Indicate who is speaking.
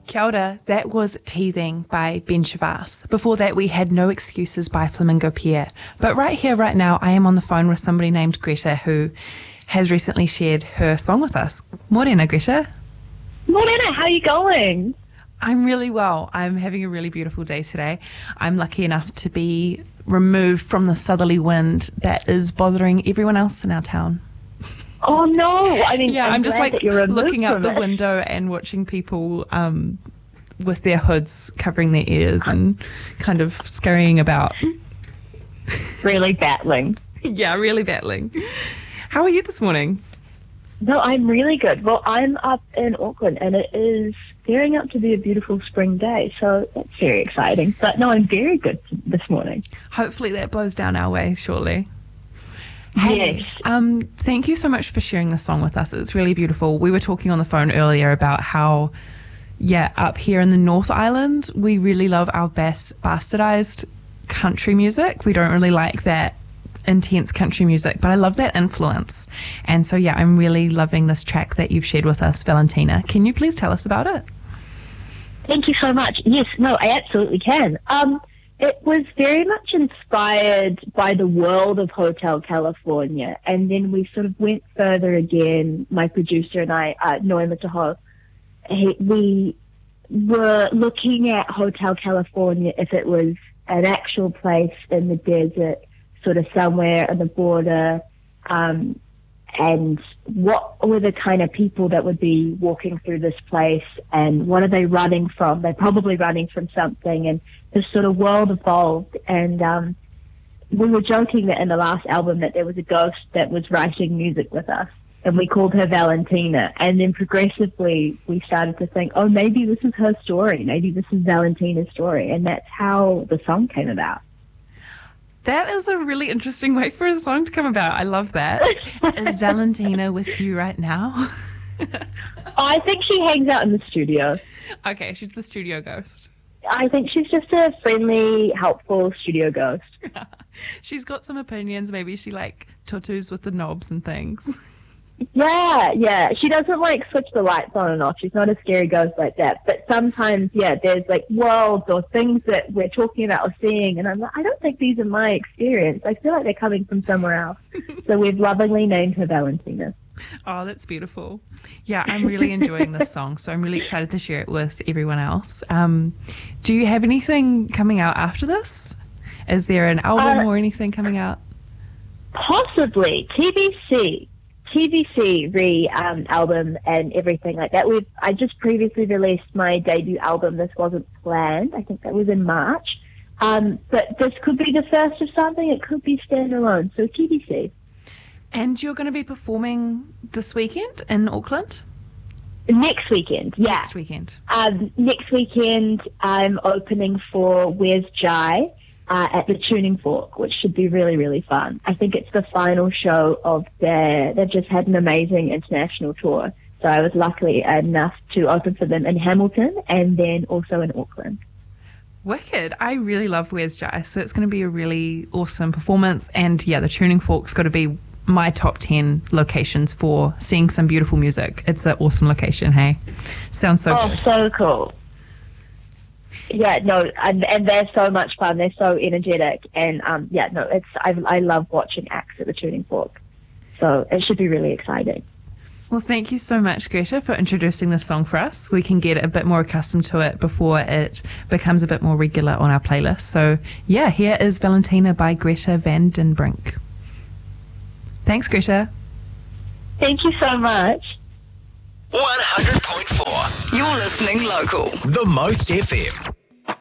Speaker 1: Kia ora, that was Teething by Ben Shavas. Before that, we had No Excuses by Flamingo Pierre. But right here, right now, I am on the phone with somebody named Greta who has recently shared her song with us. Morena, Greta.
Speaker 2: Morena, how are you going?
Speaker 1: I'm really well. I'm having a really beautiful day today. I'm lucky enough to be removed from the southerly wind that is bothering everyone else in our town.
Speaker 2: Oh no! I mean,
Speaker 1: yeah, I'm just like looking out the
Speaker 2: it.
Speaker 1: window and watching people with their hoods covering their ears and kind of scurrying about.
Speaker 2: Really battling.
Speaker 1: Yeah, really battling. How are you this morning?
Speaker 2: No, I'm really good. Well, I'm up in Auckland and it is gearing up to be a beautiful spring day, so that's very exciting. But no, I'm very good this morning.
Speaker 1: Hopefully that blows down our way shortly. Hey,
Speaker 2: yes.
Speaker 1: Thank you so much for sharing this song with us. It's really beautiful. We were talking on the phone earlier about how, up here in the North Island, we really love our bastardized country music. We don't really like that intense country music, but I love that influence. And so, I'm really loving this track that you've shared with us, Valentina. Can you please tell us about it?
Speaker 2: Thank you so much. Yes, no, I absolutely can. It was very much inspired by the world of Hotel California, and then we sort of went further again, my producer and I, Noe Mataho. We were looking at Hotel California if it was an actual place in the desert, sort of somewhere on the border, and what were the kind of people that would be walking through this place, and what are they running from? They're probably running from something, and this sort of world evolved. And we were joking that in the last album that there was a ghost that was writing music with us, and we called her Valentina. And then progressively we started to think, oh, maybe this is her story, maybe this is Valentina's story, and that's how the song came about.
Speaker 1: That is a really interesting way for a song to come about. I love that. Is Valentina with you right now?
Speaker 2: I think she hangs out in the studio.
Speaker 1: Okay, she's the studio ghost.
Speaker 2: I think she's just a friendly, helpful studio ghost.
Speaker 1: She's got some opinions. Maybe she tutus with the knobs and things.
Speaker 2: Yeah. She doesn't switch the lights on and off. She's not a scary ghost like that. But sometimes, there's worlds or things that we're talking about or seeing, and I'm like, I don't think these are my experience. I feel like they're coming from somewhere else. So we've lovingly named her Valentina.
Speaker 1: Oh, that's beautiful. Yeah, I'm really enjoying this song, so I'm really excited to share it with everyone else. Do you have anything coming out after this? Is there an album or anything coming out?
Speaker 2: Possibly. TBC album and everything like that. I just previously released my debut album. This wasn't planned. I think that was in March. But this could be the first of something. It could be standalone. So TBC.
Speaker 1: And you're going to be performing this weekend in Auckland?
Speaker 2: Next weekend, yeah.
Speaker 1: Next weekend.
Speaker 2: Next weekend, I'm opening for Where's Jai at the Tuning Fork, which should be really, really fun. I think it's the final show of they've just had an amazing international tour. So I was lucky enough to open for them in Hamilton and then also in Auckland.
Speaker 1: Wicked. I really love Where's Jai, so it's going to be a really awesome performance. And the Tuning Fork's got to be my top 10 locations for seeing some beautiful music. It's an awesome location, hey? Sounds so good.
Speaker 2: Oh, so cool. Yeah, no, and they're so much fun. They're so energetic, and I love watching acts at the Tuning Fork. So it should be really exciting.
Speaker 1: Well, thank you so much, Greta, for introducing this song for us. We can get a bit more accustomed to it before it becomes a bit more regular on our playlist. So, here is Valentina by Greta Van Den Brink. Thanks, Greta.
Speaker 2: Thank you so much.
Speaker 3: 100.4.
Speaker 4: You're listening local.
Speaker 3: The Most FM.